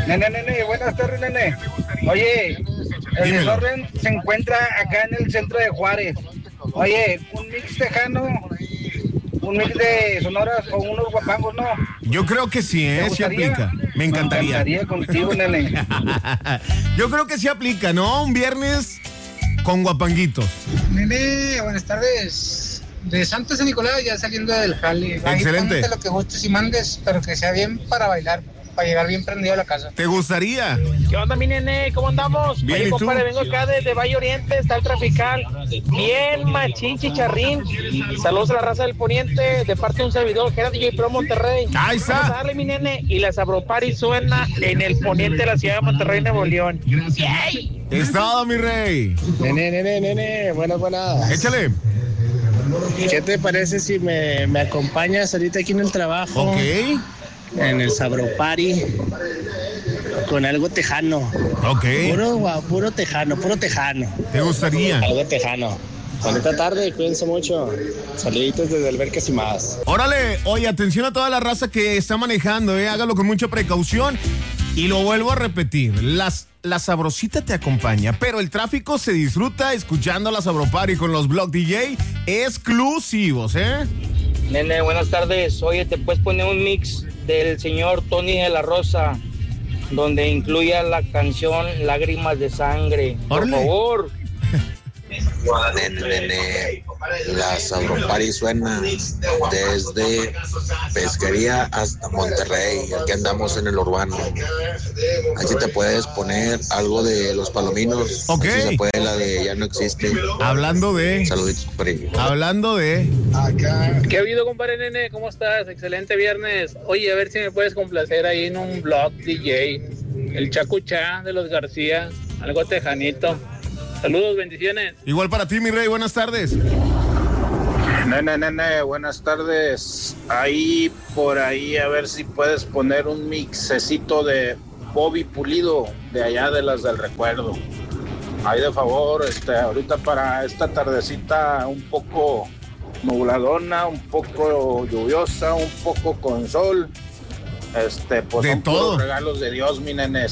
Nene, buenas tardes, nene. Oye, el Dímelo. desorden se encuentra acá en el centro de Juárez. Oye, un mix tejano, un mix de sonoras o unos guapangos, ¿no? Yo creo que sí, ¿Te sí gustaría? aplica. Me encantaría. Me encantaría contigo, nene. Yo creo que sí aplica, ¿no? Un viernes con guapanguitos. Nene, buenas tardes. De Santos San Nicolás, ya saliendo del jale. Ahí Excelente. ponte lo que gustes y mandes, pero que sea bien para bailar, para llegar bien prendido a la casa. ¿Te gustaría? ¿Qué onda, mi nene? ¿Cómo andamos? Bien, Oye, ¿y tú? compadre, vengo acá desde Valle Oriente, está el Trafical. Bien machín, chicharrín. Saludos a la raza del Poniente, de parte de un servidor, que era DJ Pro Monterrey. Ahí está. Vamos a darle, mi nene, y la Sabropari suena en el Poniente de la ciudad de Monterrey, Nuevo León. ¡Yay! Estado, mi rey. Nene, buenas. Échale. ¿Qué te parece si me acompañas ahorita aquí en el trabajo? Ok. En el Sabropari con algo tejano. Ok. Puro tejano. ¿Te gustaría? Algo tejano. Bonita tarde, cuídense mucho. Saluditos desde Albercas y más. Órale, oye, atención a toda la raza que está manejando, hágalo con mucha precaución. Y lo vuelvo a repetir, la sabrosita te acompaña, pero el tráfico se disfruta escuchando la Sabropari con los Block DJ exclusivos, ¿eh? Nene, buenas tardes. Oye, ¿te puedes poner un mix del señor Tony de la Rosa, donde incluya la canción Lágrimas de Sangre? Por Órale. favor. Nene, la Sabropari suena desde Pesquería hasta Monterrey. Aquí andamos en el urbano. Aquí te puedes poner algo de Los Palominos. Ok. Si se puede, la de Ya No Existe. Hablando de... Saluditos, compadre. Hablando de... ¿Qué ha habido, compadre nene? ¿Cómo estás? Excelente viernes. Oye, a ver si me puedes complacer ahí en un blog DJ. El Chacuchá de los García. Algo tejanito. Saludos, bendiciones. Igual para ti, mi rey, buenas tardes. Nene, buenas tardes. Por ahí, a ver si puedes poner un mixecito de Bobby Pulido, de allá de las del recuerdo. Ahí de favor, ahorita para esta tardecita un poco nubladona, un poco lluviosa, un poco con sol. Pues De son todo. puros regalos de Dios, mi nene.